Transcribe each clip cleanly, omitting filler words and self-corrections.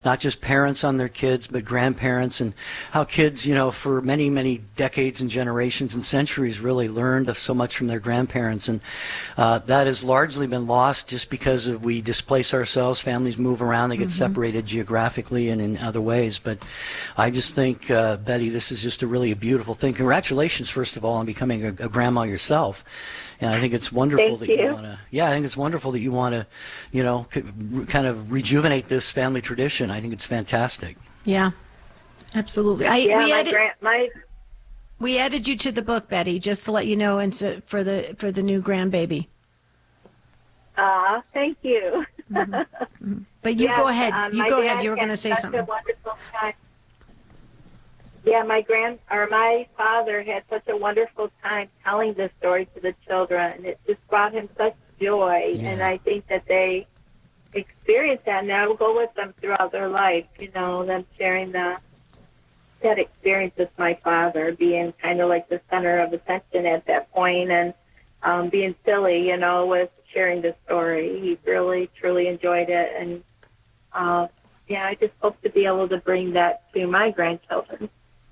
not just parents on their kids, but grandparents, and how kids, for many, many decades and generations and centuries really learned so much from their grandparents. And that has largely been lost just because we displace ourselves, families move around, they get separated geographically and in other ways. But I just think, Betty, this is just a beautiful thing. Congratulations, first of all, on becoming a grandma yourself. And I think it's wonderful Thank you. I think it's wonderful that you want to, kind of rejuvenate this family tradition. I think it's fantastic. Yeah, absolutely. We added you to the book, Betty, just to let you know, and for the new grandbaby. Thank you. But you go ahead. You go ahead. You were going to say something. Yeah, my father had such a wonderful time telling this story to the children. It just brought him such joy, and I think that they experience that, and that will go with them throughout their life. Them sharing that experience with my father, being kind of like the center of attention at that point, and being silly, with sharing the story. He really, truly enjoyed it, and I just hope to be able to bring that to my grandchildren.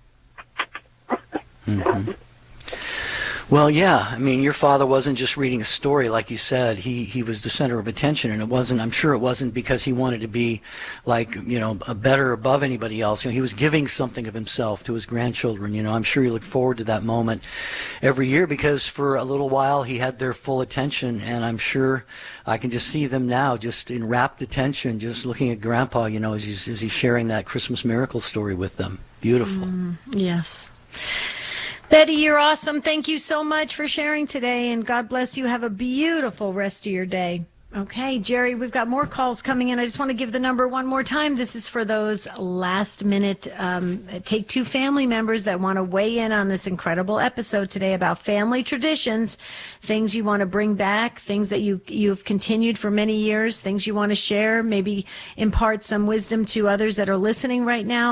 Mm-hmm. Well, yeah. I mean, your father wasn't just reading a story, like you said. He was the center of attention, and I'm sure it wasn't because he wanted to be like, a better above anybody else. He was giving something of himself to his grandchildren. I'm sure he looked forward to that moment every year because for a little while he had their full attention, and I'm sure I can just see them now just in rapt attention, just looking at Grandpa, as he's sharing that Christmas miracle story with them. Beautiful. Yes. Betty, you're awesome. Thank you so much for sharing today, and God bless you. Have a beautiful rest of your day. Okay, Jerry, we've got more calls coming in. I just want to give the number one more time. This is for those last-minute Take-Two family members that want to weigh in on this incredible episode today about family traditions, things you want to bring back, things that you've continued for many years, things you want to share, maybe impart some wisdom to others that are listening right now.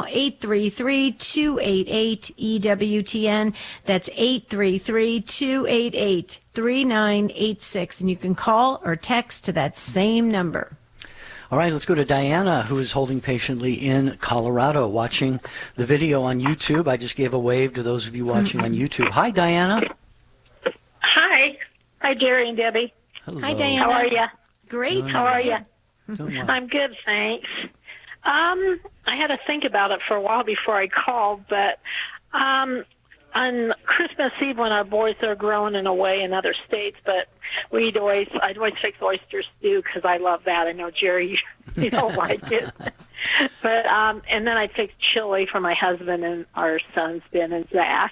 833-288-EWTN. That's 833-288-3986, and you can call or text to that same number. All right, let's go to Diana, who is holding patiently in Colorado, watching the video on YouTube. I just gave a wave to those of you watching on YouTube. Hi, Diana. Hi. Hi, Jerry and Debbie. Hello. Hi, Diana. How are you? Great. How are you? Doing well. I'm good, thanks. I had to think about it for a while before I called, but on Christmas Eve when our boys are growing and away in other states, but I'd always fix oyster stew because I love that. I know, Jerry, you don't like it. But and then I'd fix chili for my husband and our sons, Ben and Zach.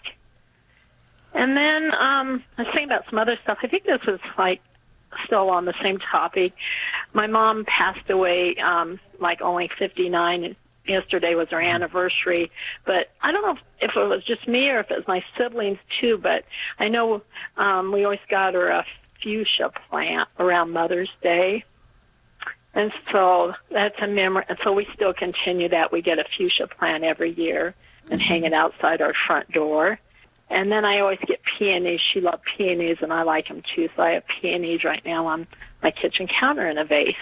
And then I was thinking about some other stuff. I think this was still on the same topic. My mom passed away only 59, and yesterday was her anniversary, but I don't know if it was just me or if it was my siblings too, but I know we always got her a fuchsia plant around Mother's Day, and so that's a memory, and so we still continue that. We get a fuchsia plant every year and hang it outside our front door. And then I always get peonies. She loved peonies, and I like them too, so I have peonies right now on my kitchen counter in a vase.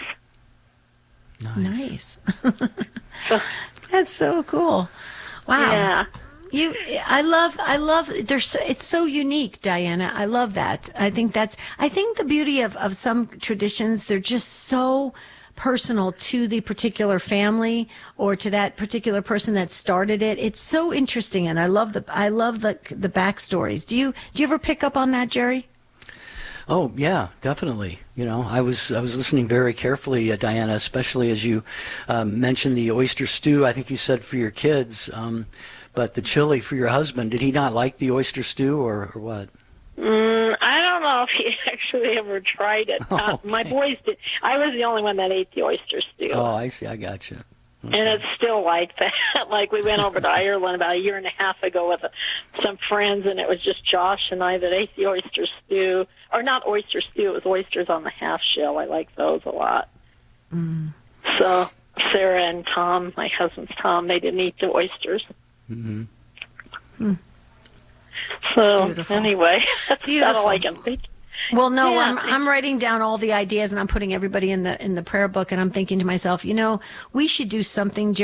Nice. That's so cool. Wow. Yeah. I love it's so unique, Diana. I love that. I think the beauty of some traditions, they're just so personal to the particular family or to that particular person that started it. It's so interesting, and I love the backstories. Do you ever pick up on that, Jerry? Oh, yeah, definitely. I was listening very carefully, Diana, especially as you mentioned the oyster stew, I think you said for your kids, but the chili for your husband. Did he not like the oyster stew or what? I don't know if he actually ever tried it. Okay. My boys did. I was the only one that ate the oyster stew. Oh, I see. I got you. Okay. And it's still like that. Like we went over to Ireland about a year and a half ago with some friends, and it was just Josh and I that ate the oyster stew. Or not oyster stew, it was oysters on the half shell. I like those a lot. So Sarah and Tom, my husband's Tom, they didn't eat the oysters. Mm-hmm. So Beautiful. anyway, that's Beautiful. all I can think. Well, no, Yeah. I'm writing down all the ideas and I'm putting everybody in the prayer book, and I'm thinking to myself, we should do something,